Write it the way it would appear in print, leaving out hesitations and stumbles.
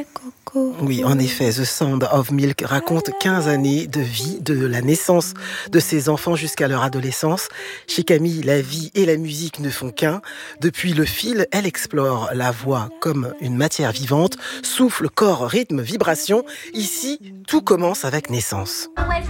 Oui, en effet, The Sound of Milk raconte 15 années de vie, de la naissance de ses enfants jusqu'à leur adolescence. Chez Camille, la vie et la musique ne font qu'un. Depuis le fil, elle explore la voix comme une matière vivante, souffle, corps, rythme, vibration. Ici, tout commence avec naissance.